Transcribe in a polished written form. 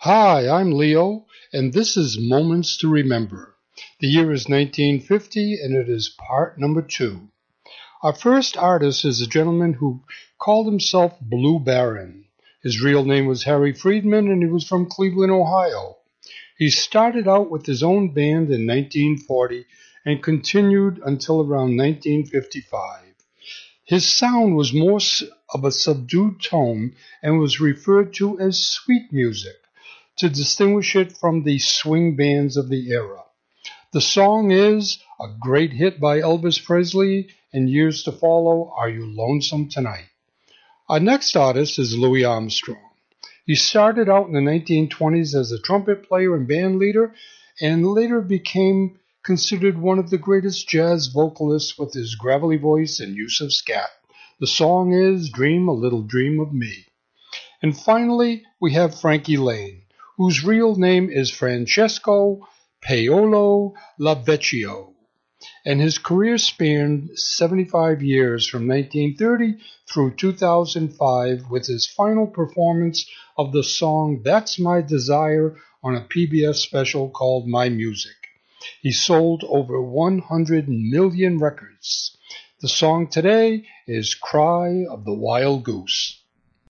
Hi, I'm Leo, and this is Moments to Remember. The year is 1950, and it is part number 2. Our first artist is a gentleman who called himself Blue Baron. His real name was Harry Friedman, and he was from Cleveland, Ohio. He started out with his own band in 1940 and continued until around 1955. His sound was more of a subdued tone and was referred to as sweet music to distinguish it from the swing bands of the era. The song is a great hit by Elvis Presley, and years to follow, Are You Lonesome Tonight? Our next artist is Louis Armstrong. He started out in the 1920s as a trumpet player and band leader, and later became considered one of the greatest jazz vocalists with his gravelly voice and use of scat. The song is Dream a Little Dream of Me. And finally, we have Frankie Laine, whose real name is Francesco Paolo Lavecchio, and his career spanned 75 years from 1930 through 2005 with his final performance of the song That's My Desire on a PBS special called My Music. He sold over 100 million records. The song today is Cry of the Wild Goose.